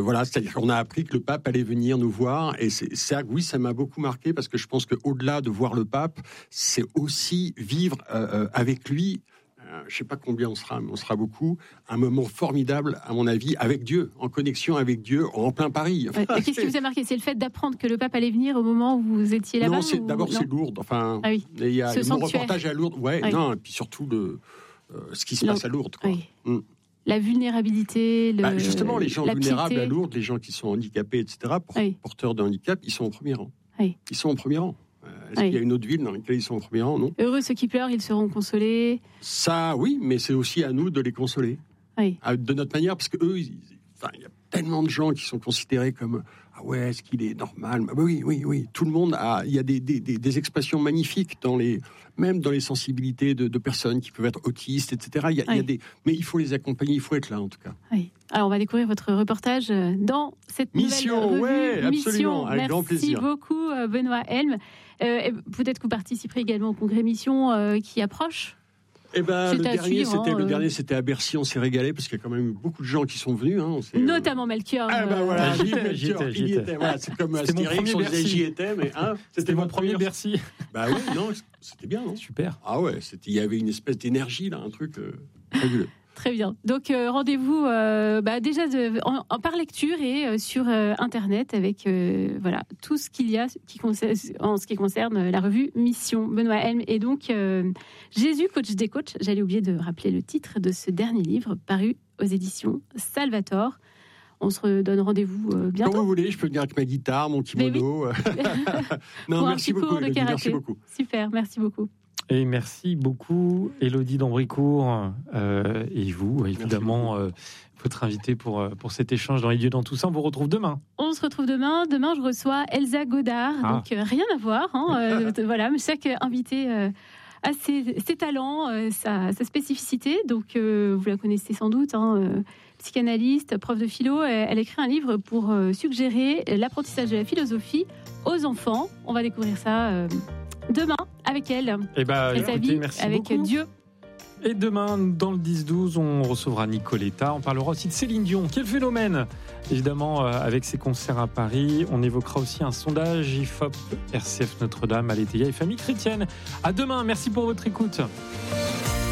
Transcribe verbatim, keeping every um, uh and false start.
voilà, c'est-à-dire qu'on a appris que le pape allait venir nous voir, et c'est, c'est oui, ça m'a beaucoup marqué parce que je pense qu'au-delà de voir le pape, c'est aussi vivre euh, avec lui. Euh, je ne sais pas combien on sera, mais on sera beaucoup. Un moment formidable, à mon avis, avec Dieu, en connexion avec Dieu, en plein Paris. Enfin, et qu'est-ce qui vous a marqué ? C'est le fait d'apprendre que le pape allait venir au moment où vous étiez là-bas ? Non, c'est, ou... d'abord non c'est Lourdes. Enfin, ah oui. il y a Ce mon sanctuaire. reportage à Lourdes. Ouais, oui. non, et puis surtout le, euh, ce qui se non. passe à Lourdes. Quoi. Oui. Mm. La vulnérabilité, le, bah, justement, les gens la vulnérables piété. à Lourdes, les gens qui sont handicapés, et cetera, pour, oui. porteurs de handicap, ils sont au premier rang. Oui. Ils sont au premier rang. Est-ce oui. qu'il y a une autre ville dans laquelle ils sont au premier rang ? Non. Heureux ceux qui pleurent, ils seront consolés. Ça, oui, mais c'est aussi à nous de les consoler. Oui. De notre manière, parce que eux, ils, enfin, il y a tellement de gens qui sont considérés comme ah ouais, est-ce qu'il est normal ? Bah oui, oui, oui. Tout le monde a. Il y a des, des, des, des expressions magnifiques dans les, même dans les sensibilités de, de personnes qui peuvent être autistes, et cetera. Il y a, oui. il y a des, mais il faut les accompagner, il faut être là en tout cas. Oui. Alors on va découvrir votre reportage dans cette Mission, nouvelle revue. ouais, Mission, absolument, avec merci grand plaisir. beaucoup Benoît Helm. Euh, peut-être que vous participerez également au congrès Mission euh, qui approche. Eh ben, le dernier, suivre, c'était, hein, le euh... dernier, c'était à Bercy, on s'est régalé parce qu'il y a quand même eu beaucoup de gens qui sont venus. Hein, notamment Melchior. Ah ben voilà, j'y étais, j'y étais, j'y étais. Voilà, c'est comme c'était Astérix, on disait j'y étais, mais hein, c'était, c'était mon premier Bercy. Bah oui, non, c'était bien, non ? Super. Ah ouais, c'était, il y avait une espèce d'énergie là, un truc euh, fabuleux. Très bien. Donc euh, rendez-vous euh, bah, déjà de, en, en, par lecture et euh, sur euh, internet avec euh, voilà tout ce qu'il y a qui concerne, en ce qui concerne la revue Mission. Benoît Helm et donc euh, Jésus, coach des coachs. J'allais oublier de rappeler le titre de ce dernier livre paru aux éditions Salvator. On se donne rendez-vous euh, bientôt. Quand vous voulez, je peux venir avec ma guitare, mon kimono. Oui. non, Pour merci un petit beaucoup, cours de karaté. Merci beaucoup. Super, merci beaucoup. Et merci beaucoup, Élodie d'Ambricourt, euh, et vous, évidemment, euh, votre invité pour, pour cet échange dans les lieux dans tout ça. On vous retrouve demain. On se retrouve demain. Demain, je reçois Elsa Godard. Ah. Donc, euh, rien à voir. Hein, euh, voilà, mais chaque invité euh, a ses, ses talents, euh, sa, sa spécificité. Donc, euh, vous la connaissez sans doute. Hein, euh, psychanalyste, prof de philo. Elle écrit un livre pour euh, suggérer l'apprentissage de la philosophie aux enfants. On va découvrir ça euh, demain avec elle. Et, bah, et écoutez, sa vie merci avec beaucoup. Dieu. Et demain, dans le dix douze, on recevra Nicoletta. On parlera aussi de Céline Dion. Quel phénomène ! Évidemment, euh, avec ses concerts à Paris. On évoquera aussi un sondage I F O P, R C F Notre-Dame, Aletheia et Famille Chrétienne. À demain. Merci pour votre écoute.